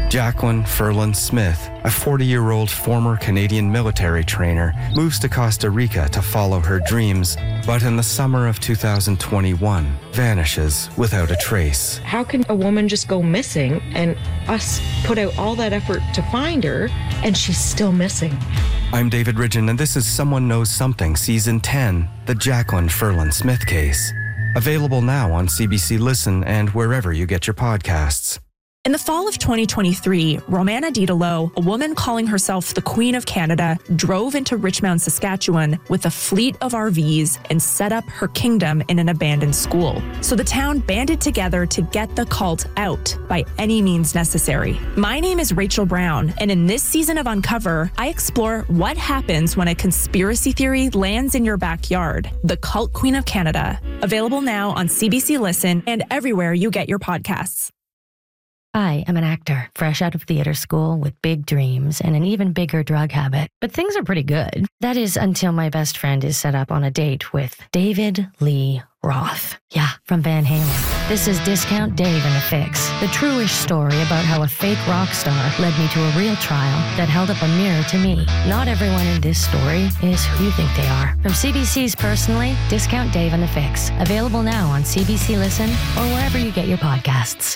Jacqueline Ferland Smith, a 40-year-old former Canadian military trainer, moves to Costa Rica to follow her dreams, but in the summer of 2021, vanishes without a trace. How can a woman just go missing and us put out all that effort to find her and she's still missing? I'm David Ridgen, and this is Someone Knows Something, Season 10, The Jacqueline Ferland Smith Case. Available now on CBC Listen and wherever you get your podcasts. In the fall of 2023, Romana Didalo, a woman calling herself the Queen of Canada, drove into Richmond, Saskatchewan with a fleet of RVs and set up her kingdom in an abandoned school. So the town banded together to get the cult out by any means necessary. My name is Rachel Brown, and in this season of Uncover, I explore what happens when a conspiracy theory lands in your backyard. The Cult Queen of Canada. Available now on CBC Listen and everywhere you get your podcasts. I am an actor, fresh out of theater school with big dreams and an even bigger drug habit. But things are pretty good. That is until my best friend is set up on a date with David Lee Roth. Yeah, from Van Halen. This is Discount Dave and the Fix, the true-ish story about how a fake rock star led me to a real trial that held up a mirror to me. Not everyone in this story is who you think they are. From CBC's Personally, Discount Dave and the Fix. Available now on CBC Listen or wherever you get your podcasts.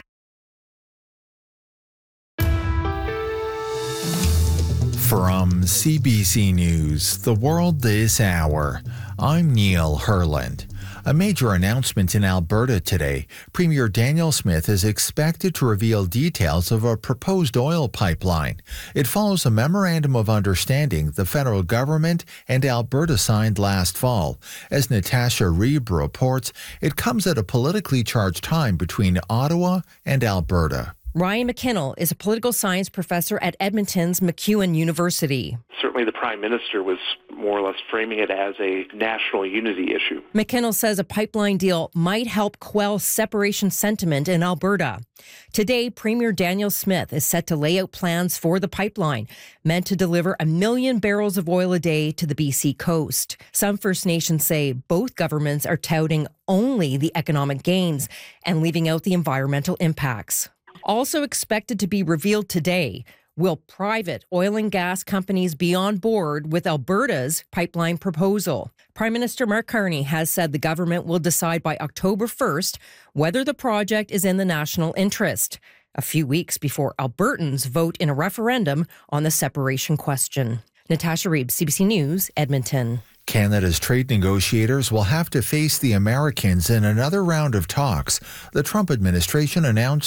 From CBC News, The World This Hour, I'm Neil Herland. A major announcement in Alberta today. Premier Danielle Smith is expected to reveal details of a proposed oil pipeline. It follows a memorandum of understanding the federal government and Alberta signed last fall. As Natasha Reeb reports, it comes at a politically charged time between Ottawa and Alberta. Ryan McKinnell is a political science professor at Edmonton's MacEwan University. Certainly the Prime Minister was more or less framing it as a national unity issue. McKinnell says a pipeline deal might help quell separation sentiment in Alberta. Today, Premier Danielle Smith is set to lay out plans for the pipeline, meant to deliver 1 million barrels of oil a day to the BC coast. Some First Nations say both governments are touting only the economic gains and leaving out the environmental impacts. Also expected to be revealed today, will private oil and gas companies be on board with Alberta's pipeline proposal? Prime Minister Mark Carney has said the government will decide by October 1st whether the project is in the national interest, a few weeks before Albertans vote in a referendum on the separation question. Natasha Reeb, CBC News, Edmonton. Canada's trade negotiators will have to face the Americans in another round of talks. The Trump administration announced